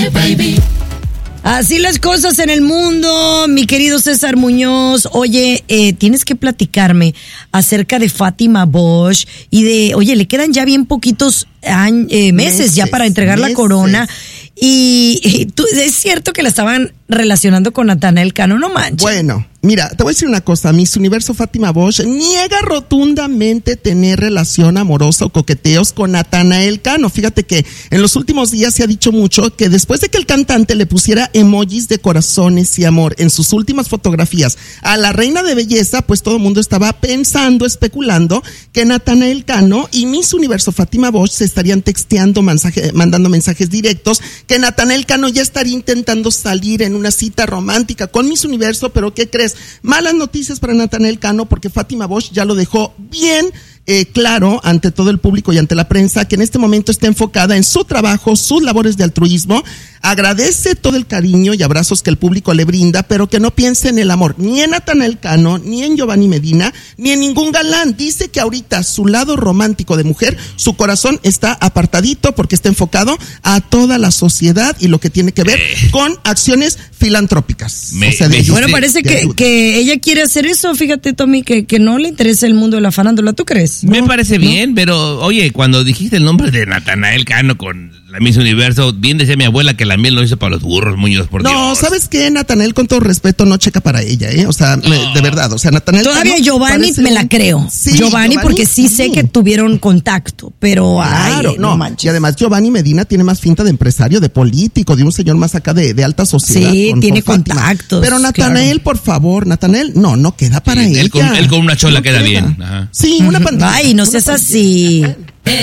baby. Así las cosas en el mundo, mi querido César Muñoz. Oye, tienes que platicarme acerca de Fátima Bosch y oye, le quedan ya bien poquitos meses ya para entregar la corona. Y es cierto que la estaban relacionando con Natanael Cano, no manches. Bueno, mira, te voy a decir una cosa. Miss Universo Fátima Bosch niega rotundamente tener relación amorosa o coqueteos con Natanael Cano. Fíjate que en los últimos días se ha dicho mucho que después de que el cantante le pusiera emojis de corazones y amor en sus últimas fotografías a la reina de belleza, pues todo el mundo estaba pensando, especulando que Natanael Cano y Miss Universo Fátima Bosch se estarían texteando, mandando mensajes directos, que Natanael Cano ya estaría intentando salir en una cita romántica con Miss Universo. Pero ¿qué crees? Malas noticias para Natanael Cano, porque Fátima Bosch ya lo dejó bien claro ante todo el público y ante la prensa, que en este momento está enfocada en su trabajo, sus labores de altruismo. Agradece todo el cariño y abrazos que el público le brinda, pero que no piense en el amor, ni en Natanael Cano, ni en Giovanni Medina, ni en ningún galán. Dice que ahorita su lado romántico de mujer, su corazón está apartadito porque está enfocado a toda la sociedad y lo que tiene que ver con acciones filantrópicas. Bueno, parece que ella quiere hacer eso. Fíjate, Tommy, que no le interesa el mundo de la farándula. ¿Tú crees? Me parece bien, pero oye, cuando dijiste el nombre de Natanael Cano con la Miss Universo, bien decía mi abuela que la miel lo hizo para los burros, Muñoz, por Dios. No, ¿sabes qué? Natanael, con todo respeto, no checa para ella, O sea, de verdad, o sea, Natanael todavía Cano Giovanni me la creo. Sí, Giovanni, porque sí sé que tuvieron contacto, pero claro, no manches. Y además Giovanni Medina tiene más finta de empresario, de político, de un señor más acá de alta sociedad. Sí, tiene contactos. Pero Natanael, por favor, Natanael, no queda para ella. Él con una chola queda bien. Ajá. Sí, una pantalla. Ay, no seas así.